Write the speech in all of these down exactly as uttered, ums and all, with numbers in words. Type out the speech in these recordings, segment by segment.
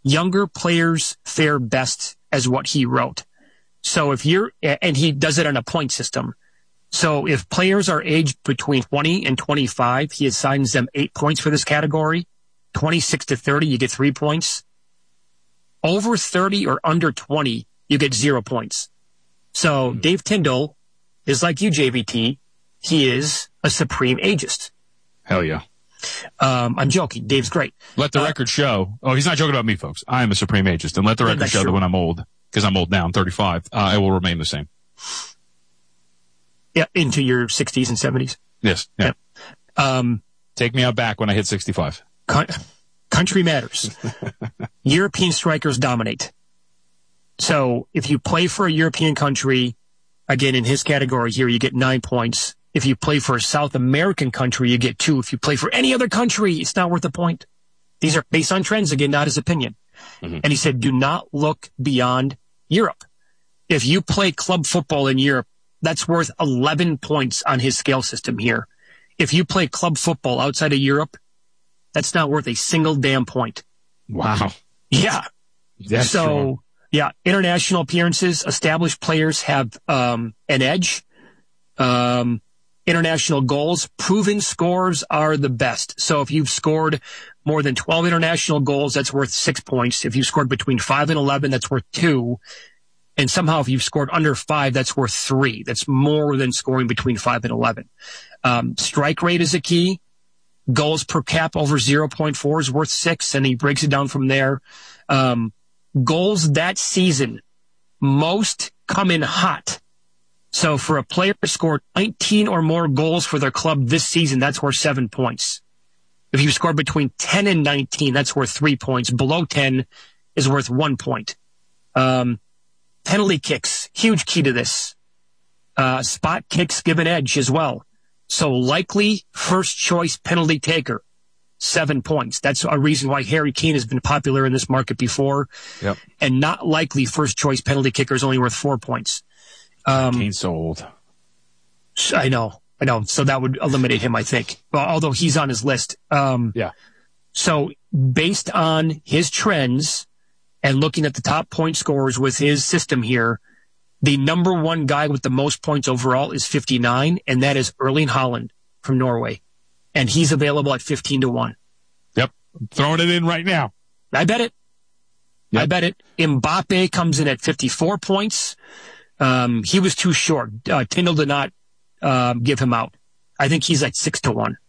younger players fare best as what he wrote. So if you're, and he does it on a point system. So if players are aged between twenty and twenty-five, he assigns them eight points for this category. twenty-six to thirty, you get three points. Over thirty or under twenty, you get zero points. So mm-hmm. Dave Tyndall is like you, J V T. He is a supreme ageist. Hell yeah. Um, I'm joking. Dave's great. Let the uh, record show. Oh, he's not joking about me, folks. I am a supreme ageist. And let the record show true. that when I'm old, because I'm old now, I'm thirty-five, uh, I will remain the same. Yeah, into your sixties and seventies. Yes. Yeah. yeah. Um, Take me out back when I hit sixty-five. Con- country matters. European strikers dominate. So if you play for a European country, again, in his category here, you get nine points. If you play for a South American country, you get two. If you play for any other country, it's not worth a point. These are based on trends, again, not his opinion. Mm-hmm. And he said, do not look beyond Europe. If you play club football in Europe, that's worth eleven points on his scale system here. If you play club football outside of Europe, that's not worth a single damn point. Wow. Yeah. That's so, strong. yeah, international appearances, established players have um, an edge. Um, international goals, proven scores are the best. So if you've scored more than twelve international goals, that's worth six points. If you scored between five and eleven, that's worth two. And somehow if you've scored under five, that's worth three. That's more than scoring between five and eleven. Um, strike rate is a key. Goals per cap over zero point four is worth six, and he breaks it down from there. Um, goals that season, most come in hot. So for a player to score nineteen or more goals for their club this season, that's worth seven points. If you score between ten and nineteen, that's worth three points. Below ten is worth one point. Um, penalty kicks, huge key to this. Uh, spot kicks give an edge as well. So likely first choice penalty taker, seven points. That's a reason why Harry Kane has been popular in this market before. Yep. And not likely first choice penalty kicker is only worth four points. Um, Kane's so old. I know, I know. So that would eliminate him, I think. Well, although he's on his list. Um, yeah. So based on his trends and looking at the top point scorers with his system here, the number one guy with the most points overall is fifty-nine, and that is Erling Haaland from Norway. And he's available at fifteen to one. Yep. Throwing it in right now. I bet it. Yep. I bet it. Mbappe comes in at fifty-four points. Um, he was too short. Uh, Tyndall did not um, give him out. I think he's at six to one.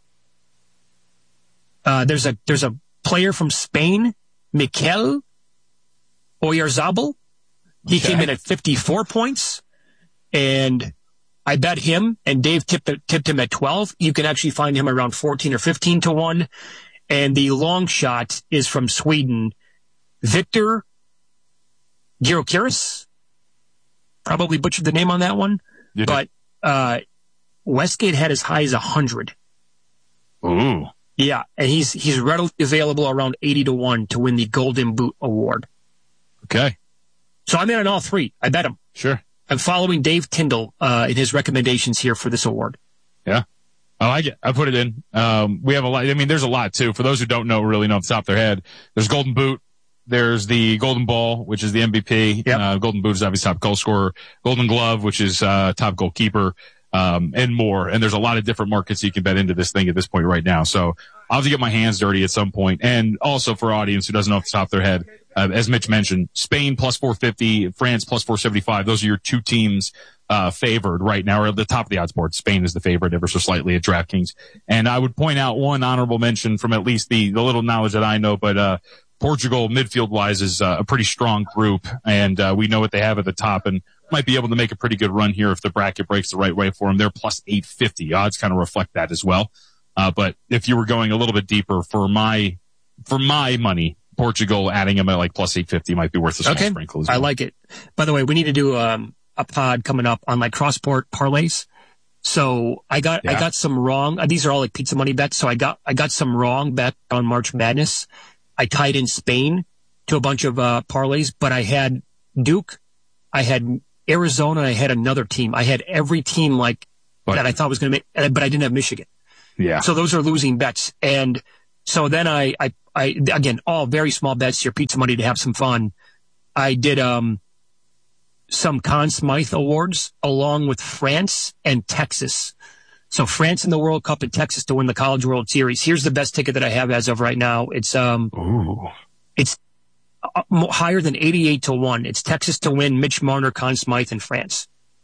Uh, there's a there's a player from Spain, Mikel Oyarzabal. He okay. came in at fifty-four points, and I bet him, and Dave tipped, tipped him at twelve. You can actually find him around fourteen or fifteen to one. And the long shot is from Sweden, Victor Gyökeres. Probably butchered the name on that one. You but uh, Westgate had as high as one hundred. Ooh. Yeah, and he's he's readily available around eighty to one to win the Golden Boot Award. Okay. So I'm in on all three. I bet him. Sure. I'm following Dave Tyndall uh, in his recommendations here for this award. Yeah. I like it. I put it in. Um, we have a lot. I mean, there's a lot, too. For those who don't know, really know off the top of their head, there's Golden Boot. There's the Golden Ball, which is the M V P. Yep. Uh, Golden Boot is obviously top goal scorer. Golden Glove, which is uh, top goalkeeper, um, and more. And there's a lot of different markets you can bet into this thing at this point right now. So I'll have to get my hands dirty at some point. And also for audience who doesn't know off the top of their head, uh, as Mitch mentioned, Spain plus four fifty, France plus four seventy-five. Those are your two teams uh favored right now, or at the top of the odds board. Spain is the favorite ever so slightly at DraftKings. And I would point out one honorable mention from at least the, the little knowledge that I know, but uh Portugal, midfield-wise, is uh, a pretty strong group, and uh, we know what they have at the top, and might be able to make a pretty good run here if the bracket breaks the right way for them. They're plus eight fifty. Odds kind of reflect that as well. Uh, but if you were going a little bit deeper, for my for my money, Portugal, adding them at like plus eight fifty might be worth a small okay. sprinkle as well. I like it. By the way, we need to do um, a pod coming up on like cross-sport parlays. So I got yeah. I got some wrong. Uh, these are all like pizza money bets. So I got I got some wrong bet on March Madness. I tied in Spain to a bunch of uh, parlays, but I had Duke, I had Arizona, and I had another team. I had every team like but, that I thought was going to make, but I didn't have Michigan. Yeah. So those are losing bets. And so then I, I, I, again, all very small bets, your pizza money to have some fun. I did, um, some Conn Smythe awards along with France and Texas. So France in the World Cup and Texas to win the College World Series. Here's the best ticket that I have as of right now. It's, um, Ooh. it's uh, higher than eighty-eight to one. It's Texas to win, Mitch Marner, Conn Smythe, and France.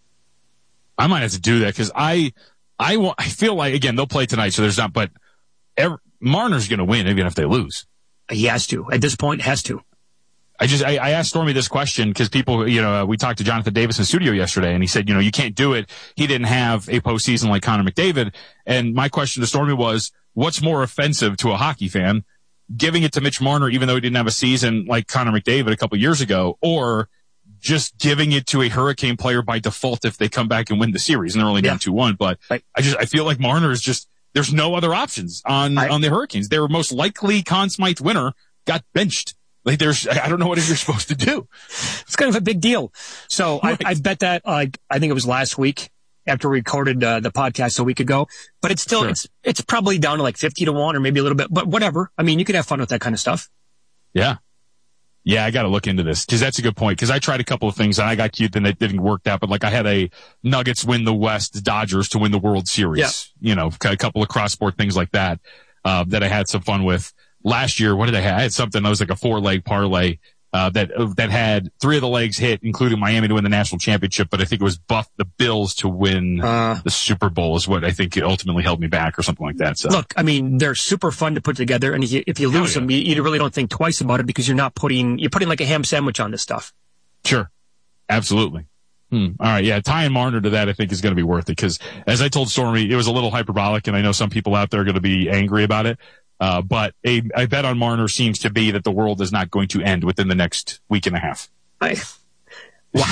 I might have to do that because I, I, want, I feel like, again, they'll play tonight, so there's not, but every, Marner's going to win even if they lose. He has to. At this point, has to. I just, I, I asked Stormy this question because people, you know, we talked to Jonathan Davis in the studio yesterday and he said, you know, you can't do it. He didn't have a postseason like Connor McDavid. And my question to Stormy was, what's more offensive to a hockey fan? Giving it to Mitch Marner, even though he didn't have a season like Connor McDavid a couple years ago, or just giving it to a Hurricane player by default if they come back and win the series and they're only down two one. But right. I just, I feel like Marner is just, there's no other options on, I, on the Hurricanes. Their most likely Conn Smythe winner got benched. Like there's, I don't know what you're supposed to do. It's kind of a big deal. So right. I, I bet that, like, I think it was last week after we recorded uh, the podcast a week ago, but it's still, sure. it's, it's probably down to like fifty to one or maybe a little bit, but whatever. I mean, you could have fun with that kind of stuff. Yeah. Yeah. I got to look into this because that's a good point. Cause I tried a couple of things and I got cute and it didn't work out, but like I had a Nuggets win the West, Dodgers to win the World Series, yeah. you know, a couple of cross sport things like that, uh, that I had some fun with. Last year, what did I have? I had something that was like a four leg parlay, uh, that, uh, that had three of the legs hit, including Miami to win the national championship, but I think it was Buff the Bills to win uh, the Super Bowl is what I think ultimately held me back or something like that. So look, I mean, they're super fun to put together. And if you, if you lose yeah. them, you, you really don't think twice about it because you're not putting, you're putting like a ham sandwich on this stuff. Sure. Absolutely. Hmm. All right. Yeah. Tying Marner to that, I think is going to be worth it because as I told Stormy, it was a little hyperbolic and I know some people out there are going to be angry about it. Uh, but a, a bet on Marner seems to be that the world is not going to end within the next week and a half. I, wow.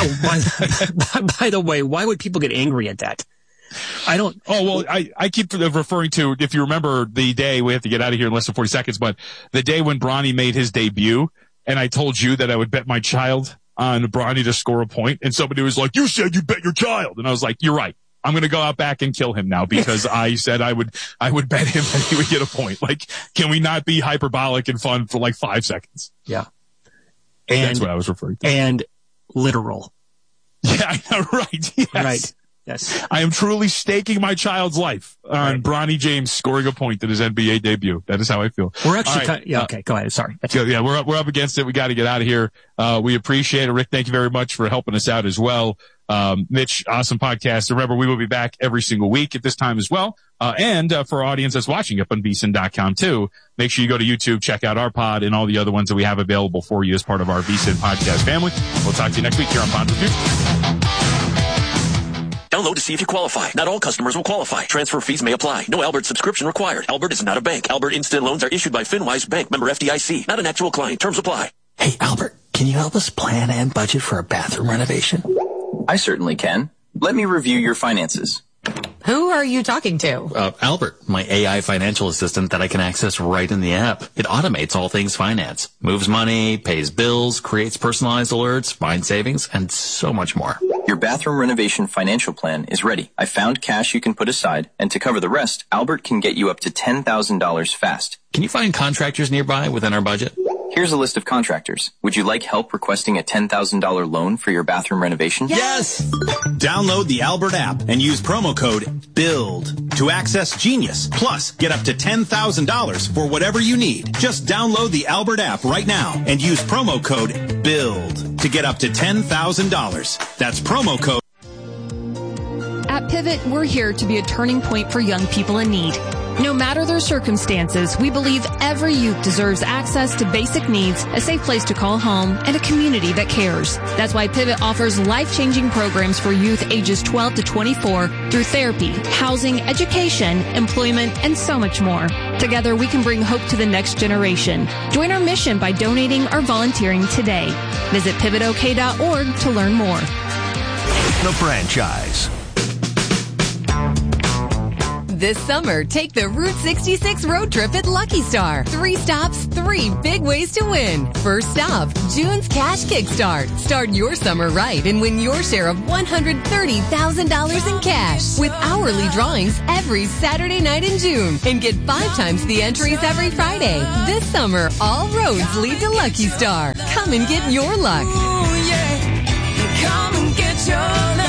by, by the way, why would people get angry at that? I don't. Oh, well, I, I keep referring to, if you remember the day, we have to get out of here in less than forty seconds, but the day when Bronny made his debut and I told you that I would bet my child on Bronny to score a point and somebody was like, you said you bet your child. And I was like, you're right. I'm going to go out back and kill him now because I said I would, I would bet him that he would get a point. Like, can we not be hyperbolic and fun for like five seconds? Yeah. And that's what I was referring to. And literal. Yeah, I know, right. Yes. Right. Yes. I am truly staking my child's life on right. Bronny James scoring a point in his N B A debut. That is how I feel. We're actually, right. kind of, yeah, okay, go ahead. Sorry. That's yeah, we're up, we're up against it. We got to get out of here. Uh, we appreciate it. Rick, thank you very much for helping us out as well. Um, Mitch, awesome podcast. Remember, we will be back every single week at this time as well. Uh, and, uh, for our audience that's watching up on V S I N dot com too, make sure you go to YouTube, check out our pod and all the other ones that we have available for you as part of our V S I N podcast family. We'll talk to you next week here on Bond Review. Download to see if you qualify. Not all customers will qualify. Transfer fees may apply. No Albert subscription required. Albert is not a bank. Albert Instant Loans are issued by FinWise Bank, member F D I C. Not an actual client. Terms apply. Hey, Albert, can you help us plan and budget for a bathroom renovation? I certainly can. Let me review your finances. Who are you talking to? Uh, Albert, my A I financial assistant that I can access right in the app. It automates all things finance, moves money, pays bills, creates personalized alerts, finds savings, and so much more. Your bathroom renovation financial plan is ready. I found cash you can put aside, and to cover the rest, Albert can get you up to ten thousand dollars fast. Can you find contractors nearby within our budget? Here's a list of contractors. Would you like help requesting a ten thousand dollars loan for your bathroom renovation? Yes! Download the Albert app and use promo code BUILD to access Genius. Plus, get up to ten thousand dollars for whatever you need. Just download the Albert app right now and use promo code BUILD to get up to ten thousand dollars. That's promo code. At Pivot, we're here to be a turning point for young people in need. No matter their circumstances, we believe every youth deserves access to basic needs, a safe place to call home, and a community that cares. That's why Pivot offers life-changing programs for youth ages twelve to twenty-four through therapy, housing, education, employment, and so much more. Together, we can bring hope to the next generation. Join our mission by donating or volunteering today. Visit pivot o k dot org to learn more. The Franchise. This summer, take the Route sixty-six road trip at Lucky Star. Three stops, three big ways to win. First stop, June's Cash Kickstart. Start your summer right and win your share of one hundred thirty thousand dollars in cash with hourly drawings every Saturday night in June. And get five times the entries every Friday. This summer, all roads lead to Lucky Star. Come and get your luck. Ooh, yeah. Come and get your luck.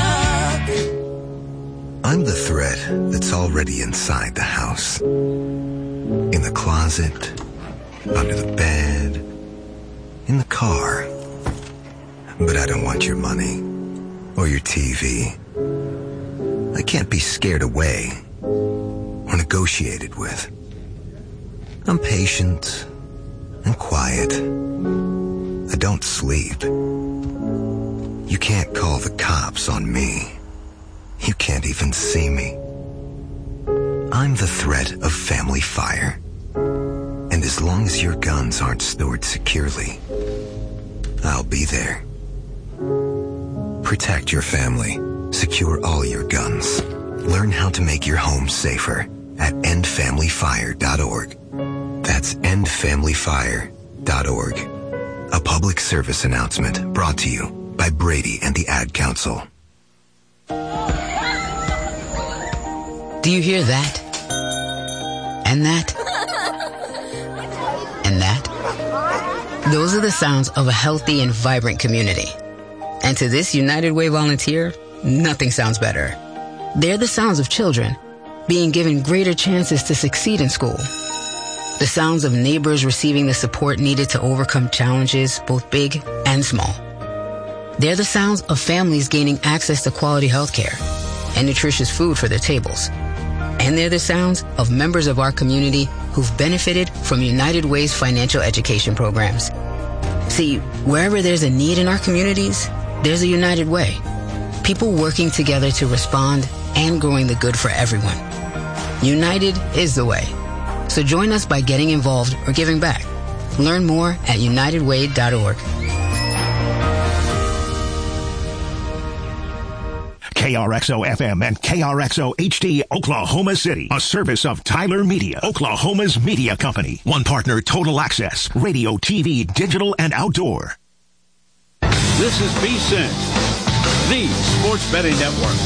I'm the thread that's already inside the house. In the closet, under the bed, in the car. But I don't want your money or your T V. I can't be scared away or negotiated with. I'm patient and quiet. I don't sleep. You can't call the cops on me. You can't even see me. I'm the threat of family fire. And as long as your guns aren't stored securely, I'll be there. Protect your family. Secure all your guns. Learn how to make your home safer at end family fire dot org. That's end family fire dot org. A public service announcement brought to you by Brady and the Ad Council. Do you hear that? And that? And that? Those are the sounds of a healthy and vibrant community. And to this United Way volunteer, nothing sounds better. They're the sounds of children being given greater chances to succeed in school. The sounds of neighbors receiving the support needed to overcome challenges, both big and small. They're the sounds of families gaining access to quality health care and nutritious food for their tables. And they're the sounds of members of our community who've benefited from United Way's financial education programs. See, wherever there's a need in our communities, there's a United Way. People working together to respond and growing the good for everyone. United is the way. So join us by getting involved or giving back. Learn more at united way dot org. K R X O F M and K R X O H D Oklahoma City, a service of Tyler Media, Oklahoma's media company. One partner, Total Access, radio, T V, digital, and outdoor. This is VSiN, the sports betting network.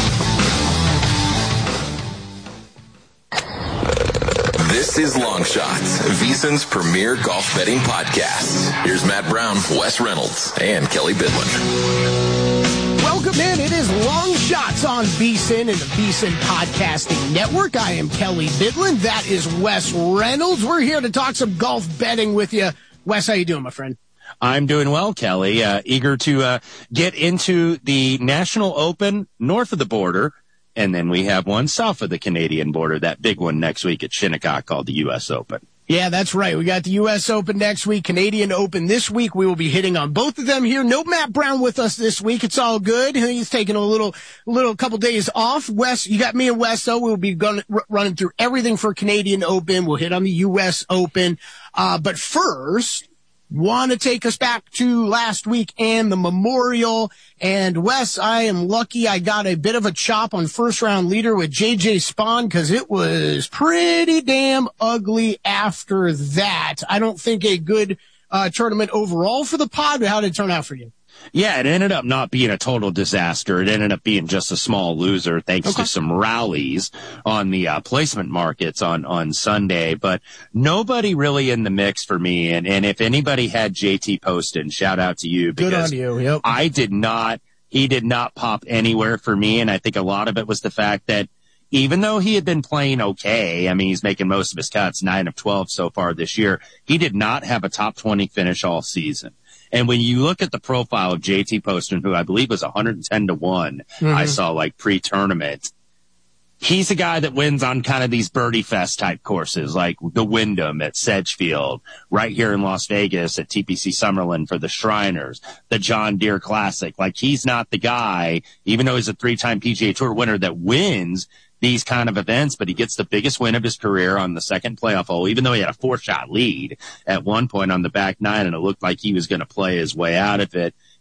This is Long Shots, VSiN's premier golf betting podcast. Here's Matt Brown, Wes Reynolds, and Kelly Bidlin. Welcome in. It is Long Shots on VSiN and the VSiN Podcasting Network. I am Kelly Bidlin. That is Wes Reynolds. We're here to talk some golf betting with you. Wes, how you doing, my friend? I'm doing well, Kelly. Uh, eager to uh, get into the National Open north of the border. And then we have one south of the Canadian border, that big one next week at Shinnecock called the U S Open. Yeah, that's right. We got the U S Open next week, Canadian Open this week. We will be hitting on both of them here. No Matt Brown with us this week. It's all good. He's taking a little, little couple days off. Wes, you got me and Wes, though. We'll be going, r- running through everything for Canadian Open. We'll hit on the U S Open. Uh, but first, want to take us back to last week and the Memorial. And Wes, I am lucky I got a bit of a chop on first round leader with J J Spawn because it was pretty damn ugly after that. I don't think a good uh, tournament overall for the pod, but how did it turn out for you? Yeah, it ended up not being a total disaster. It ended up being just a small loser thanks okay. to some rallies on the uh, placement markets on, on Sunday. But nobody really in the mix for me. And, and if anybody had J T Poston, shout out to you. Because Good on you. Yep. I did not, he did not pop anywhere for me. And I think a lot of it was the fact that even though he had been playing okay, I mean, he's making most of his cuts, nine of twelve so far this year, he did not have a top twenty finish all season. And when you look at the profile of J T Poston, who I believe was one hundred ten to one, mm-hmm. I saw like pre-tournament, he's a guy that wins on kind of these birdie fest type courses, like the Wyndham at Sedgefield, right here in Las Vegas at T P C Summerlin for the Shriners, the John Deere Classic. Like he's not the guy, even though he's a three-time P G A Tour winner, that wins these kind of events, but he gets the biggest win of his career on the second playoff hole, even though he had a four-shot lead at one point on the back nine, and it looked like he was going to play his way out of it.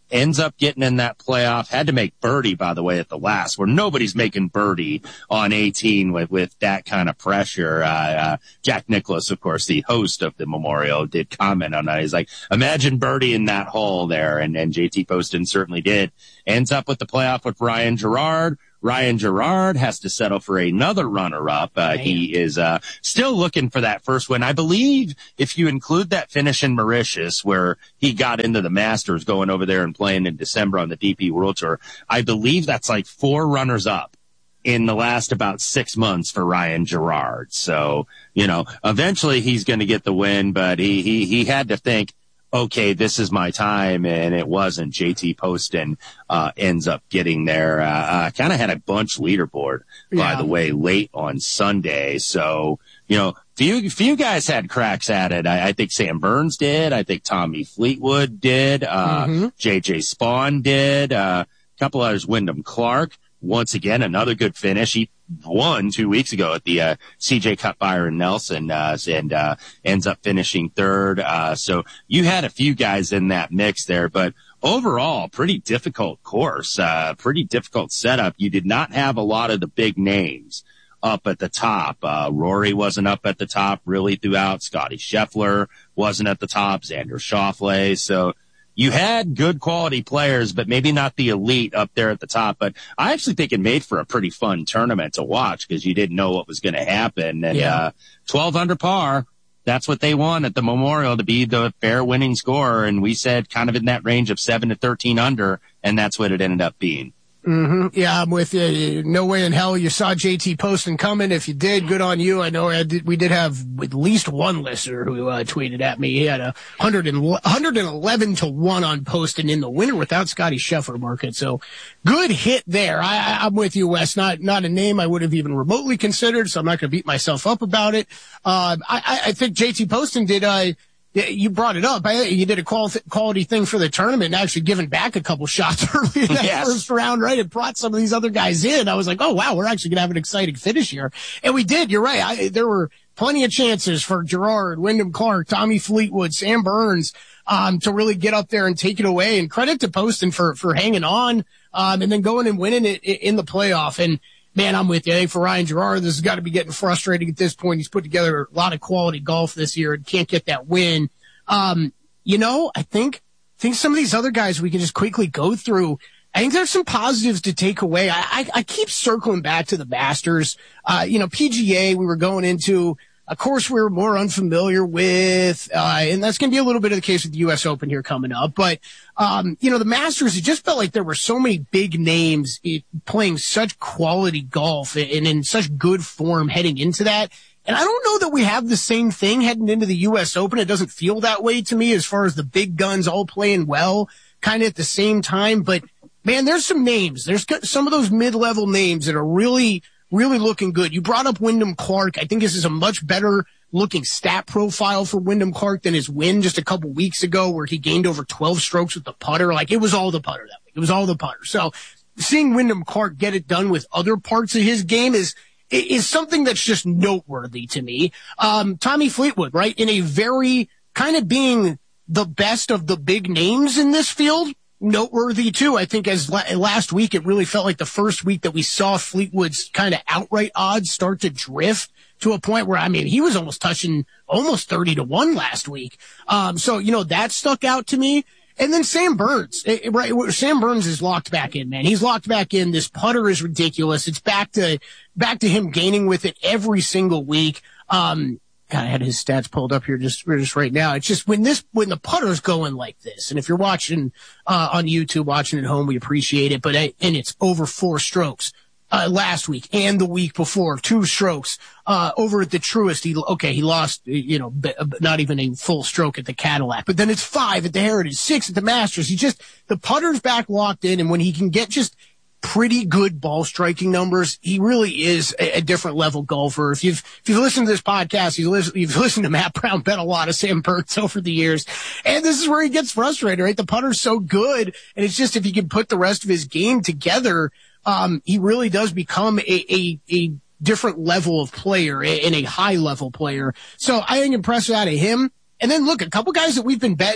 ends up getting in that playoff, had to make birdie, by the way, at the last, where nobody's making birdie on eighteen with, with that kind of pressure. Uh, uh, Jack Nicklaus, of course, the host of the Memorial, did comment on that. He's like, imagine birdie in that hole there. And, and J T Poston certainly did. Ends up with the playoff with Ryan Gerard. Ryan Gerard has to settle for another runner-up. Uh, he is uh, still looking for that first win. I believe if you include that finish in Mauritius where he got into the Masters going over there and playing in December on the D P World Tour, I believe that's like four runners-up in the last about six months for Ryan Gerard. So, you know, eventually he's going to get the win, but he, he, he had to think, okay, this is my time, and it wasn't. J T Poston uh, ends up getting there. Uh, uh, kind of had a bunch leaderboard, Yeah. by the way, late on Sunday. So, you know, few few guys had cracks at it. I, I think Sam Burns did. I think Tommy Fleetwood did. Uh, Mm-hmm. J J Spawn did. Uh, a couple others. Wyndham Clark. Once again, another good finish. He won two weeks ago at the uh, C J Cup. Byron Nelson uh, and uh, ends up finishing third. Uh, so you had a few guys in that mix there, but overall, pretty difficult course, uh, pretty difficult setup. You did not have a lot of the big names up at the top. Uh, Rory wasn't up at the top really throughout. Scotty Scheffler wasn't at the top. Xander Schauffele. So you had good quality players, but maybe not the elite up there at the top. But I actually think it made for a pretty fun tournament to watch because you didn't know what was going to happen. And Yeah. uh, twelve under par, that's what they won at the Memorial, to be the fair winning score. And we said kind of in that range of seven to thirteen under, and that's what it ended up being. Mm-hmm. Yeah, I'm with you. No way in hell you saw J T Poston coming. If you did, good on you. I know I did, we did have at least one listener who uh, tweeted at me. He had a one hundred and, one hundred eleven to one on Poston in the winner without Scotty Scheffler market. So good hit there. I, I, I'm with you, Wes. Not not a name I would have even remotely considered, so I'm not going to beat myself up about it. Uh, I, I think J T Poston did uh, Yeah, you brought it up. I, you did a qual- quality thing for the tournament and actually giving back a couple shots early in that Yes. first round, right? It brought some of these other guys in. I was like, oh, wow, we're actually going to have an exciting finish here. And we did. You're right. I, there were plenty of chances for Gerard, Wyndham Clark, Tommy Fleetwood, Sam Burns, um, to really get up there and take it away. And credit to Poston for, for hanging on, um, and then going and winning it in the playoff. And, man, I'm with you. I think for Ryan Gerard, this has got to be getting frustrating at this point. He's put together a lot of quality golf this year and can't get that win. Um, you know, I think, I think some of these other guys we can just quickly go through. I think there's some positives to take away. I, I, I keep circling back to the Masters. Uh, you know, P G A, we were going into a course we were more unfamiliar with, uh, and that's going to be a little bit of the case with the U S Open here coming up. But, um, you know, the Masters, it just felt like there were so many big names it, playing such quality golf and in such good form heading into that. And I don't know that we have the same thing heading into the U S Open. It doesn't feel that way to me as far as the big guns all playing well kind of at the same time. But, man, there's some names. There's some of those mid-level names that are really, really looking good. You brought up Wyndham Clark. I think this is a much better looking stat profile for Wyndham Clark than his win just a couple weeks ago where he gained over twelve strokes with the putter. Like, it was all the putter that week. It was all the putter. So seeing Wyndham Clark get it done with other parts of his game is is something that's just noteworthy to me. Um, Tommy Fleetwood, right? In a very kind of being the best of the big names in this field, noteworthy too. I think as la- last week, it really felt like the first week that we saw Fleetwood's kind of outright odds start to drift to a point where, I mean, he was almost touching almost thirty to one last week. Um, so, you know, that stuck out to me. And then Sam Burns, it, right? Sam Burns is locked back in, man. He's locked back in. This putter is ridiculous. It's back to, back to him gaining with it every single week. Um, God, I had his stats pulled up here just, just right now. It's just when this, when the putter's going like this, and if you're watching, uh, on YouTube, watching at home, we appreciate it, but, and it's over four strokes. Uh, last week and the week before, two strokes, uh, over at the Truist. He, okay, he lost, you know, b- not even a full stroke at the Cadillac, but then it's five at the Heritage, six at the Masters. He just, the putter's back locked in, and when he can get just pretty good ball striking numbers, he really is a, a different level golfer. If you've, if you've listened to this podcast, you've listened, you've listened to Matt Brown bet a lot of Sam Burns over the years. And this is where he gets frustrated, right? The putter's so good. And it's just, if he can put the rest of his game together, Um, he really does become a, a, a different level of player and a high level player. So I think impressed out of him. And then look, a couple guys that we've been betting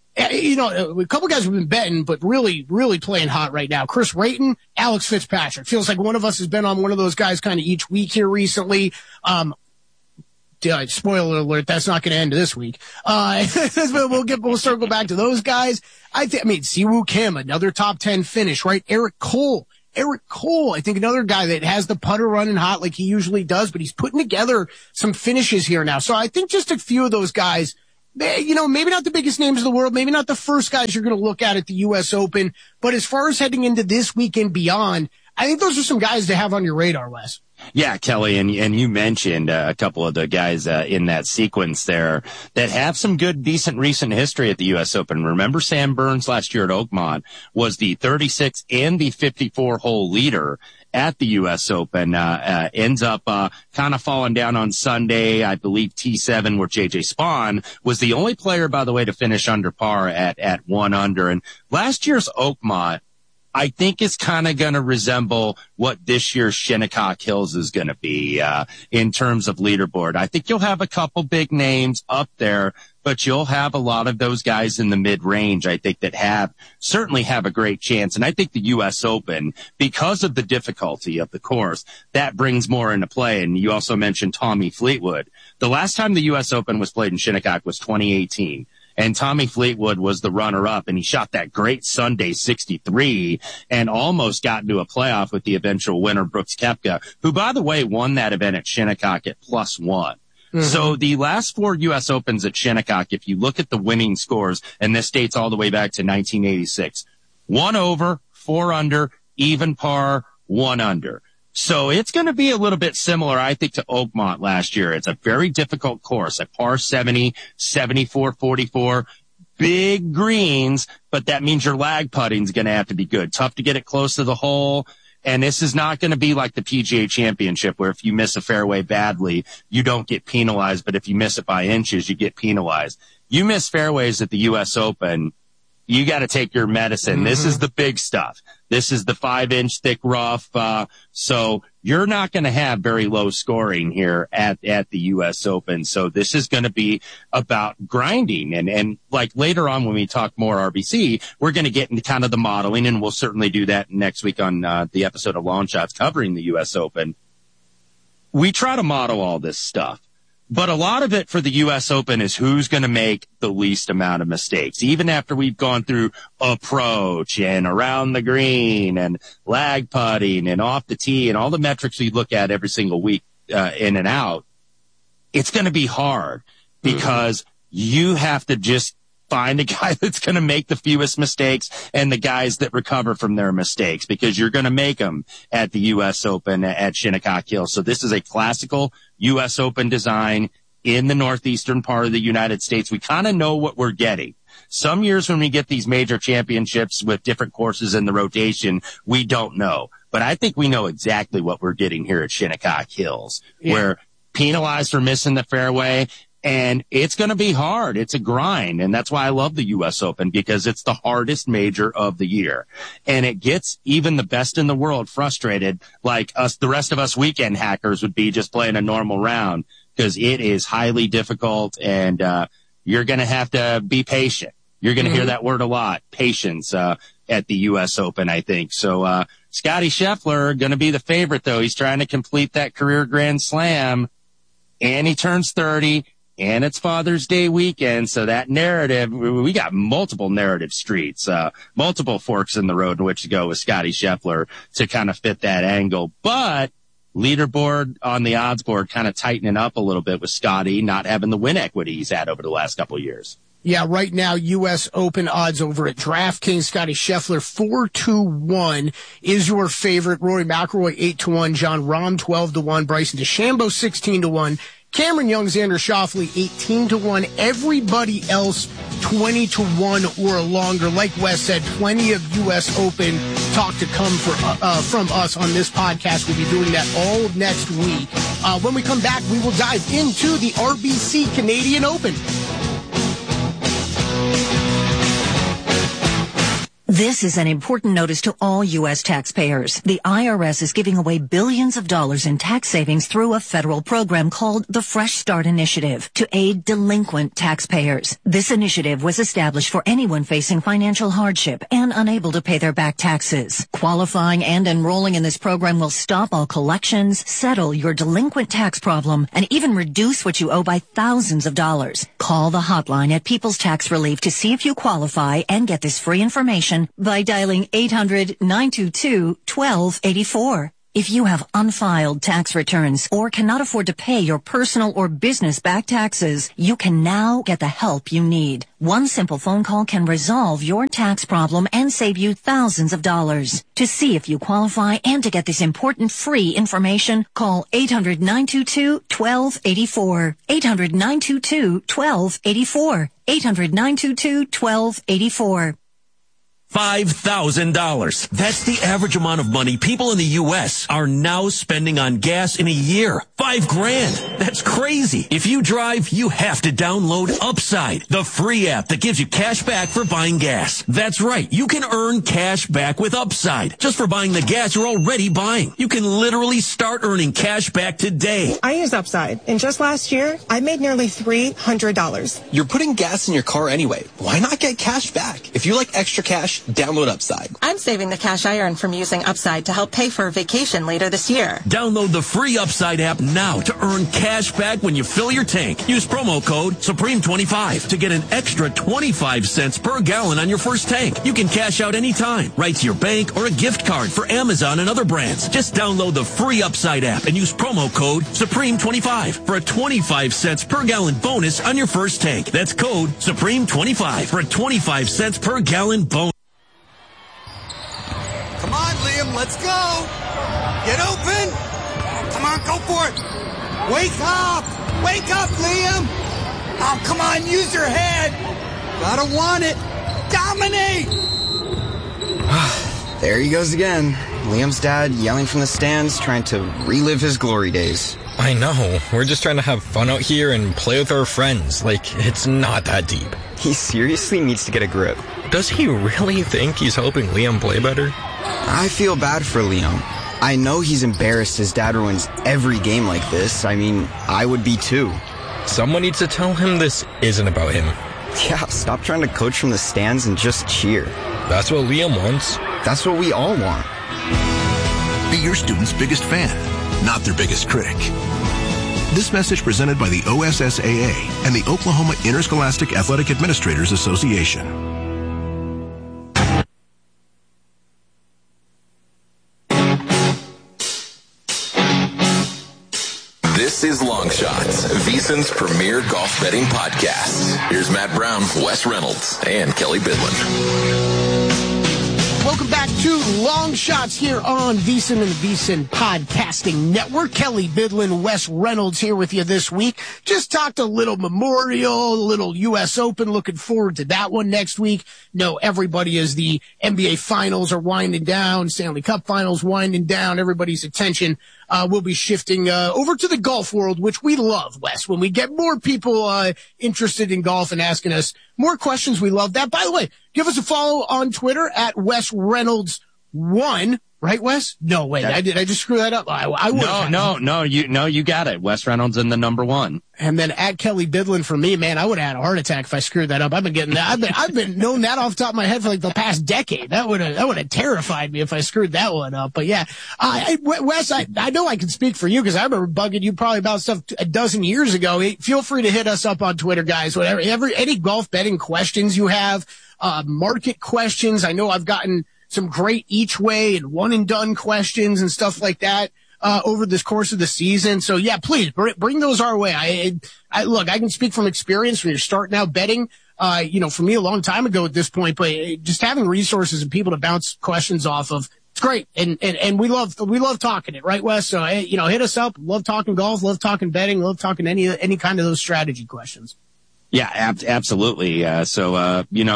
you know, a couple guys have been betting, but really, really playing hot right now. Chris Rayton, Alex Fitzpatrick. Feels like one of us has been on one of those guys kind of each week here recently. Um, uh, spoiler alert, that's not going to end this week. Uh, we'll get, we'll circle back to those guys. I think, I mean, Siwoo Kim, another top ten finish, right? Eric Cole. Eric Cole, I think another guy that has the putter running hot like he usually does, but he's putting together some finishes here now. So I think just a few of those guys, you know, maybe not the biggest names in the world, maybe not the first guys you're going to look at at the U S Open, but as far as heading into this weekend beyond, I think those are some guys to have on your radar, Wes. Yeah, Kelly, and and you mentioned uh, a couple of the guys uh, in that sequence there that have some good, decent recent history at the U S Open. Remember Sam Burns last year at Oakmont was the thirty-six and the fifty-four hole leader at the U S Open, uh, uh ends up uh kind of falling down on Sunday. I believe T seven, where J J Spawn was the only player, by the way, to finish under par at at one under. And last year's Oakmont, I think it's kind of going to resemble what this year's Shinnecock Hills is going to be uh in terms of leaderboard. I think you'll have a couple big names up there, but you'll have a lot of those guys in the mid-range, I think, that have certainly have a great chance. And I think the U S Open, because of the difficulty of the course, that brings more into play. And you also mentioned Tommy Fleetwood. The last time the U S Open was played in Shinnecock was twenty eighteen. And Tommy Fleetwood was the runner-up, and he shot that great Sunday sixty-three and almost got into a playoff with the eventual winner, Brooks Koepka, who, by the way, won that event at Shinnecock at plus one. Mm-hmm. So the last four U S Opens at Shinnecock, if you look at the winning scores, and this dates all the way back to nineteen eighty-six, one over, four under, even par, one under. So it's going to be a little bit similar, I think, to Oakmont last year. It's a very difficult course, a par seventy, seventy-four forty-four, big greens, but that means your lag putting is going to have to be good. Tough to get it close to the hole. And this is not going to be like the P G A Championship, where if you miss a fairway badly, you don't get penalized, but if you miss it by inches, you get penalized. You miss fairways at the U S Open, you got to take your medicine. Mm-hmm. This is the big stuff. This is the five inch thick rough. Uh, so you're not going to have very low scoring here at, at the U S Open. So this is going to be about grinding. And, and like later on when we talk more R B C, we're going to get into kind of the modeling, and we'll certainly do that next week on uh, the episode of Long Shots covering the U S Open. We try to model all this stuff. But a lot of it for the U S Open is who's going to make the least amount of mistakes. Even after we've gone through approach and around the green and lag putting and off the tee and all the metrics we look at every single week uh, in and out, it's going to be hard because mm-hmm. you have to just find a guy that's going to make the fewest mistakes and the guys that recover from their mistakes, because you're going to make them at the U S Open at Shinnecock Hills. So this is a classical U S Open design in the northeastern part of the United States. We kind of know what we're getting. Some years when we get these major championships with different courses in the rotation, we don't know. But I think we know exactly what we're getting here at Shinnecock Hills. Yeah. We're penalized for missing the fairway. And it's going to be hard. It's a grind. And that's why I love the U S Open, because it's the hardest major of the year. And it gets even the best in the world frustrated, like us, the rest of us weekend hackers would be just playing a normal round, because it is highly difficult. And, uh, you're going to have to be patient. You're going to mm-hmm. hear that word a lot. Patience, uh, at the U S Open, I think. So, uh, Scotty Scheffler going to be the favorite, though. He's trying to complete that career Grand Slam, and he turns thirty. And it's Father's Day weekend, so that narrative, we got multiple narrative streets, uh, multiple forks in the road in which to go with Scotty Scheffler to kind of fit that angle. But leaderboard on the odds board kind of tightening up a little bit with Scotty not having the win equity he's had over the last couple of years. Yeah, right now, U S Open odds over at DraftKings. Scotty Scheffler, four to one is your favorite. Rory McIlroy, eight to one. Jon Rahm, twelve to one. Bryson DeChambeau, sixteen to one. Cameron Young, Xander Schauffele, eighteen to one. Everybody else, twenty to one or longer. Like Wes said, plenty of U S Open talk to come for, uh, from us on this podcast. We'll be doing that all of next week. Uh, when we come back, we will dive into the R B C Canadian Open. This is an important notice to all U S taxpayers. The I R S is giving away billions of dollars in tax savings through a federal program called the Fresh Start Initiative to aid delinquent taxpayers. This initiative was established for anyone facing financial hardship and unable to pay their back taxes. Qualifying and enrolling in this program will stop all collections, settle your delinquent tax problem, and even reduce what you owe by thousands of dollars. Call the hotline at People's Tax Relief to see if you qualify and get this free information by dialing eight hundred, nine two two, one two eight four. If you have unfiled tax returns or cannot afford to pay your personal or business back taxes, you can now get the help you need. One simple phone call can resolve your tax problem and save you thousands of dollars. To see if you qualify and to get this important free information, call eight hundred, nine two two, one two eight four. eight hundred, nine two two, one two eight four. eight hundred, nine two two, one two eight four. five thousand dollars. That's the average amount of money people in the U S are now spending on gas in a year. Five grand. That's crazy. If you drive, you have to download Upside, the free app that gives you cash back for buying gas. That's right. You can earn cash back with Upside just for buying the gas you're already buying. You can literally start earning cash back today. I use Upside, and just last year, I made nearly three hundred dollars. You're putting gas in your car anyway. Why not get cash back? If you like extra cash, download Upside. I'm saving the cash I earn from using Upside to help pay for a vacation later this year. Download the free Upside app now to earn cash back when you fill your tank. Use promo code Supreme twenty-five to get an extra twenty-five cents per gallon on your first tank. You can cash out anytime, right to your bank or a gift card for Amazon and other brands. Just download the free Upside app and use promo code Supreme twenty-five for a twenty-five cents per gallon bonus on your first tank. That's code Supreme twenty-five for a twenty-five cents per gallon bonus. Come on, Liam, let's go. Get open. Come on, go for it. Wake up. Wake up, Liam. Oh, come on, use your head. Gotta want it. Dominate. There he goes again. Liam's dad yelling from the stands, trying to relive his glory days. I know. We're just trying to have fun out here and play with our friends. Like, it's not that deep. He seriously needs to get a grip. Does he really think he's helping Liam play better? I feel bad for Liam. I know he's embarrassed his dad ruins every game like this. I mean, I would be too. Someone needs to tell him this isn't about him. Yeah, stop trying to coach from the stands and just cheer. That's what Liam wants. That's what we all want. Be your student's biggest fan, not their biggest critic. This message presented by the O S S A A and the Oklahoma Interscholastic Athletic Administrators Association. This is Long Shots, VSiN's premier golf betting podcast. Here's Matt Brown, Wes Reynolds, and Kelly Bidlin. Welcome back to Long Shots here on VSiN and the VSiN Podcasting Network. Kelly Bidlin, Wes Reynolds here with you this week. Just talked a little Memorial, a little U S Open. Looking forward to that one next week. No, everybody as the N B A Finals are winding down, Stanley Cup Finals winding down. Everybody's attention uh will be shifting uh over to the golf world, which we love, Wes. When we get more people uh interested in golf and asking us more questions, we love that. By the way, give us a follow on Twitter at Wes Reynolds one. Right, Wes? No, wait, I did I just screw that up? I, I would. No, no, no, you no, you got it. Wes Reynolds in the number one. And then at Kelly Bidlin for me, man, I would have had a heart attack if I screwed that up. I've been getting that. I've been I've been knowing that off the top of my head for like the past decade. That would have that would have terrified me if I screwed that one up. But yeah, I, I, Wes, I I know I can speak for you because I remember bugging you probably about stuff a dozen years ago. Feel free to hit us up on Twitter, guys. Whatever, every, any golf betting questions you have, uh, market questions. I know I've gotten some great each way and one and done questions and stuff like that, uh, over this course of the season. So yeah, please br- bring those our way. I, I, look, I can speak from experience when you're starting out betting, uh, you know, for me a long time ago at this point, but just having resources and people to bounce questions off of, it's great. And, and, and we love, we love talking it, right, Wes? So, you know, hit us up. Love talking golf, love talking betting, love talking any, any kind of those strategy questions. Yeah, ab- absolutely. Uh, so, uh, you know,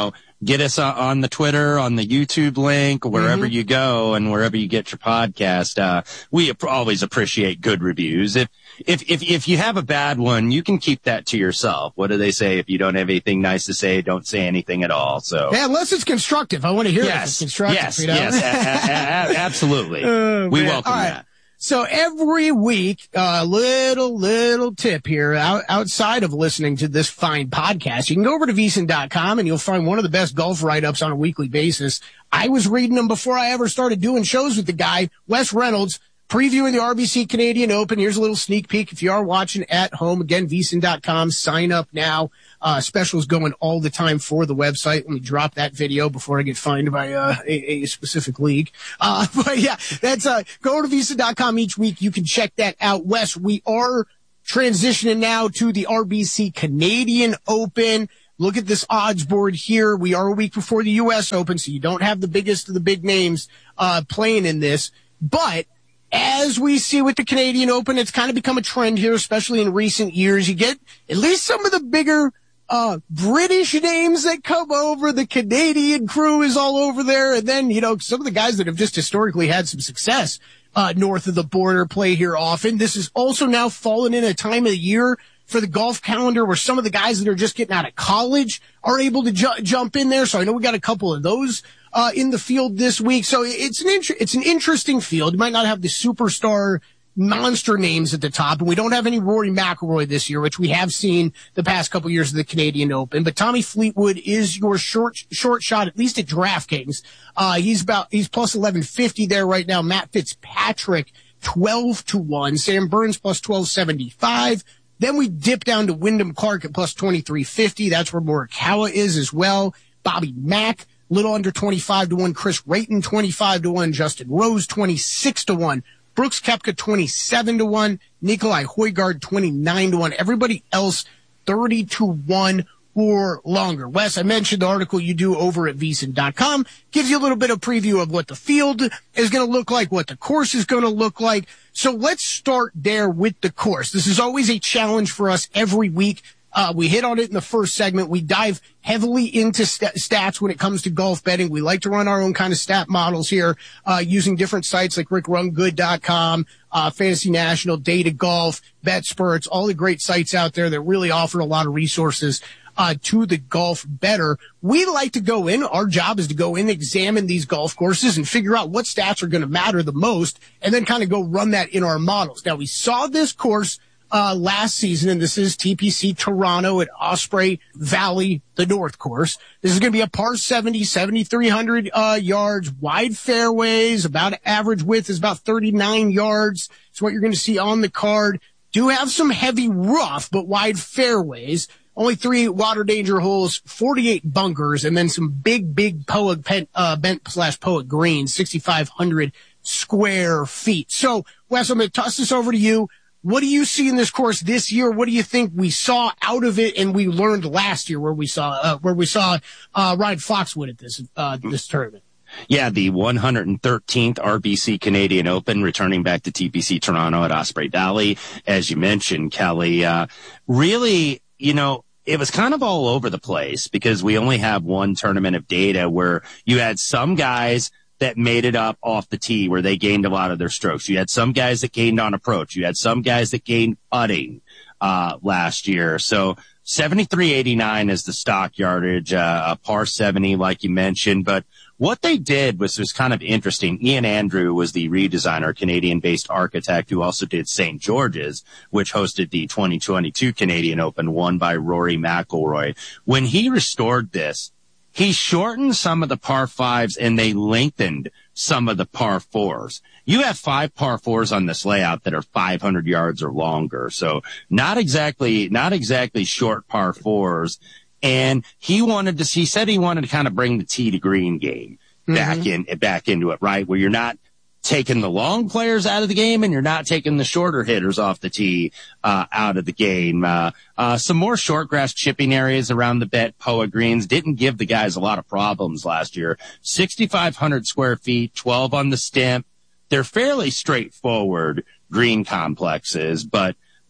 get us uh, on the Twitter, on the YouTube link, wherever mm-hmm. you go and wherever you get your podcast. Uh, we ap- always appreciate good reviews. If, if, if, if you have a bad one, you can keep that to yourself. What do they say? If you don't have anything nice to say, don't say anything at all. So, yeah, unless it's constructive. I want to hear yes, it if it's constructive. Yes, you know? yes, a- a- a- absolutely. Oh, we man. welcome right. that. So every week, a uh, little, little tip here out, outside of listening to this fine podcast. You can go over to V S I N dot com and you'll find one of the best golf write-ups on a weekly basis. I was reading them before I ever started doing shows with the guy, Wes Reynolds, previewing the R B C Canadian Open. Here's a little sneak peek. If you are watching at home, again, V S I N dot com, sign up now. Uh, specials going all the time for the website. Let me drop that video before I get fined by, uh, a, a specific league. Uh, but yeah, that's, uh, go to V S I N dot com each week. You can check that out. Wes, we are transitioning now to the R B C Canadian Open. Look at this odds board here. We are a week before the U S Open, so you don't have the biggest of the big names, uh, playing in this. But as we see with the Canadian Open, it's kind of become a trend here, especially in recent years. You get at least some of the bigger Uh, British names that come over. The Canadian crew is all over there. And then, you know, some of the guys that have just historically had some success, uh, north of the border play here often. This is also now fallen in a time of the year for the golf calendar where some of the guys that are just getting out of college are able to ju- jump in there. So I know we got a couple of those, uh, in the field this week. So it's an int- it's an interesting field. You might not have the superstar monster names at the top, and we don't have any Rory McIlroy this year, which we have seen the past couple years of the Canadian Open. But Tommy Fleetwood is your short short shot, at least at DraftKings. Uh, he's about he's plus eleven fifty there right now. Matt Fitzpatrick twelve to one, Sam Burns plus twelve seventy-five. Then we dip down to Wyndham Clark at plus twenty-three fifty. That's where Morikawa is as well. Bobby Mack, little under twenty-five to one. Chris Rayton twenty-five to one. Justin Rose twenty-six to one. Brooks Koepka twenty-seven to one, Nikolai Højgaard twenty-nine to one, everybody else thirty to one or longer. Wes, I mentioned the article you do over at V S I N dot com gives you a little bit of preview of what the field is going to look like, what the course is going to look like. So let's start there with the course. This is always a challenge for us every week. Uh, we hit on it in the first segment. We dive heavily into st- stats when it comes to golf betting. We like to run our own kind of stat models here, uh, using different sites like rick run good dot com, uh, Fantasy National, Data Golf, BetSperts, all the great sites out there that really offer a lot of resources, uh, to the golf bettor. We like to go in. Our job is to go in, examine these golf courses and figure out what stats are going to matter the most and then kind of go run that in our models. Now, we saw this course Uh, last season, and this is T P C Toronto at Osprey Valley, the North course. This is going to be a par seventy, seventy-three hundred, uh, yards, wide fairways, about average width is about thirty-nine yards. It's what you're going to see on the card. Do have some heavy rough, but wide fairways. Only three water danger holes, forty-eight bunkers, and then some big, big P O A, uh, bent slash P O A greens, sixty-five hundred square feet. So, Wes, I'm going to toss this over to you. What do you see in this course this year? What do you think we saw out of it and we learned last year where we saw, uh, where we saw, uh, Ryan Foxwood at this, uh, this tournament? Yeah, the one hundred thirteenth R B C Canadian Open, returning back to T P C Toronto at Osprey Valley. As you mentioned, Kelly, uh, really, you know, it was kind of all over the place because we only have one tournament of data where you had some guys that made it up off the tee where they gained a lot of their strokes. You had some guys that gained on approach. You had some guys that gained putting, uh, last year. So seventy-three eighty-nine is the stock yardage, uh, a par seventy, like you mentioned. But what they did was, was kind of interesting. Ian Andrew was the redesigner, Canadian-based architect who also did Saint George's, which hosted the twenty twenty-two Canadian Open, won by Rory McIlroy. When he restored this, he shortened some of the par fives and they lengthened some of the par fours. You have five par fours on this layout that are five hundred yards or longer. So not exactly, not exactly short par fours. And he wanted to, he said he wanted to kind of bring the tee to green game back mm-hmm. in, back into it, right? Where you're not taking the long players out of the game and you're not taking the shorter hitters off the tee, uh, out of the game. Uh, uh, some more short grass chipping areas around the bet P O A greens didn't give the guys a lot of problems last year. sixty-five hundred square feet, twelve on the stimp. They're fairly straightforward green complexes, but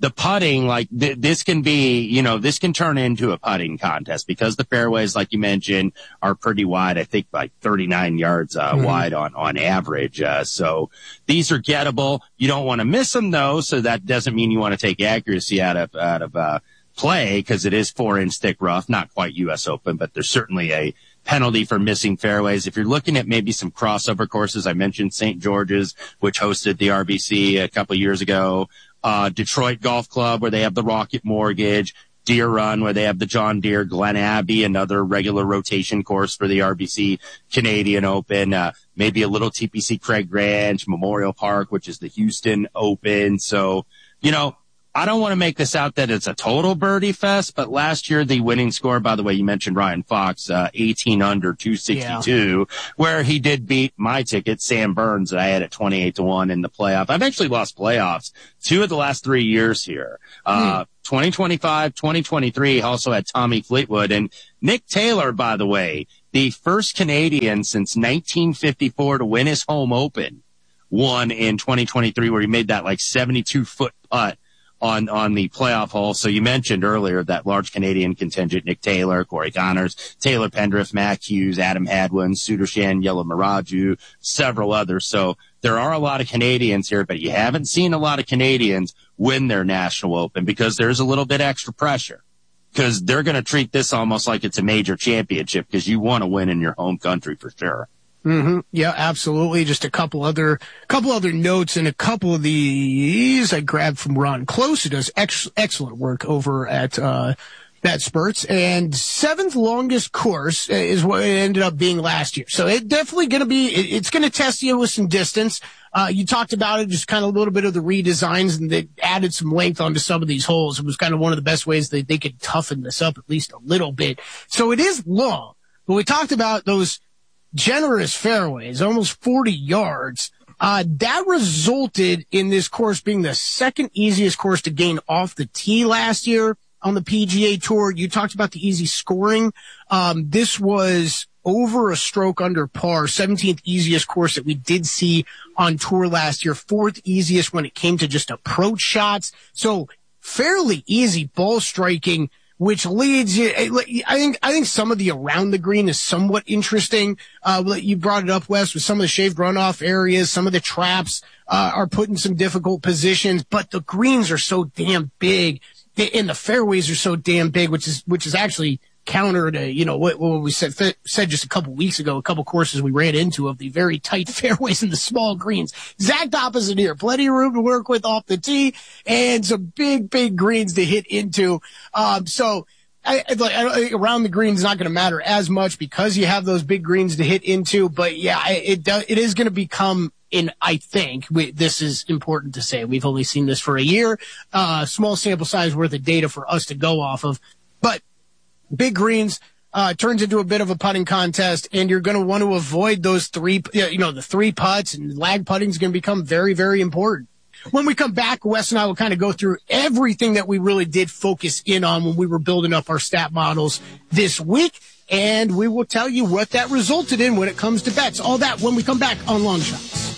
the putting, like th- this can be, you know, this can turn into a putting contest because the fairways, like you mentioned, are pretty wide. I think like thirty-nine yards uh, mm-hmm. wide on, on average. Uh, so these are gettable. You don't want to miss them though. So that doesn't mean you want to take accuracy out of, out of, uh, play because it is four inch thick rough, not quite U S Open, but there's certainly a penalty for missing fairways. If you're looking at maybe some crossover courses, I mentioned Saint George's, which hosted the R B C a couple of years ago. Uh, Detroit Golf Club, where they have the Rocket Mortgage, Deer Run, where they have the John Deere, Glen Abbey, another regular rotation course for the R B C Canadian Open, uh, maybe a little T P C Craig Ranch, Memorial Park, which is the Houston Open. So, you know, I don't want to make this out that it's a total birdie fest, but last year the winning score, by the way, you mentioned Ryan Fox, uh, eighteen under two sixty-two, yeah. where he did beat my ticket, Sam Burns, that I had at twenty-eight to one in the playoff. I've actually lost playoffs two of the last three years here. Uh, hmm. twenty twenty-five, twenty twenty-three also had Tommy Fleetwood and Nick Taylor, by the way, the first Canadian since nineteen fifty-four to win his home open, won in twenty twenty-three where he made that like seventy-two foot putt on, on the playoff hole. So you mentioned earlier that large Canadian contingent, Nick Taylor, Corey Connors, Taylor Pendrith, Mac Hughes, Adam Hadwin, Sudarshan, Yella Miraju, several others. So there are a lot of Canadians here, but you haven't seen a lot of Canadians win their National Open because there's a little bit extra pressure because they're going to treat this almost like it's a major championship because you want to win in your home country for sure. Mm-hmm. Yeah, absolutely. Just a couple other, couple other notes and a couple of these I grabbed from Ron Close, who does ex- excellent work over at, uh, BetSperts. And seventh longest course is what it ended up being last year. So it definitely going to be, it, it's going to test you with some distance. Uh, you talked about it, just kind of a little bit of the redesigns, and they added some length onto some of these holes. It was kind of one of the best ways that they could toughen this up at least a little bit. So it is long, but we talked about those generous fairways, almost forty yards. Uh, that resulted in this course being the second easiest course to gain off the tee last year on the P G A Tour. You talked about the easy scoring. Um, this was over a stroke under par, seventeenth easiest course that we did see on tour last year, fourth easiest when it came to just approach shots. So fairly easy ball striking, which leads you, I think, I think some of the around the green is somewhat interesting. Uh, you brought it up, Wes, with some of the shaved runoff areas, some of the traps, uh, are put in some difficult positions, but the greens are so damn big and the fairways are so damn big, which is, which is actually counter to, you know, what, what we said, said just a couple weeks ago, a couple courses we ran into of the very tight fairways and the small greens. Exact opposite here. Plenty of room to work with off the tee and some big, big greens to hit into. Um, so I, I, I think around the green is not going to matter as much because you have those big greens to hit into. But yeah, it does, it is going to become, in, I think we, this is important to say. We've only seen this for a year, uh, small sample size worth of data for us to go off of, but big greens, uh, turns into a bit of a putting contest, and you're going to want to avoid those three, you know, the three putts, and lag putting is going to become very, very important. When we come back, Wes and I will kind of go through everything that we really did focus in on when we were building up our stat models this week, and we will tell you what that resulted in when it comes to bets. All that when we come back on Long Shots.